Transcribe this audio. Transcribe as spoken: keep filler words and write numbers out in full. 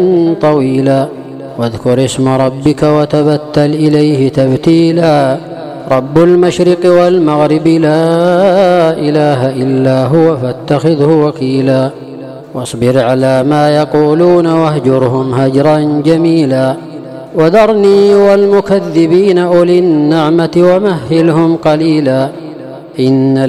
طويلا واذكر اسم ربك وتبتل إليه تبتيلا رب المشرق والمغرب لا إله إلا هو فاتخذه وكيلا واصبر على ما يقولون واهجرهم هجرا جميلا وذرني والمكذبين أولي النعمة ومهلهم قليلا إن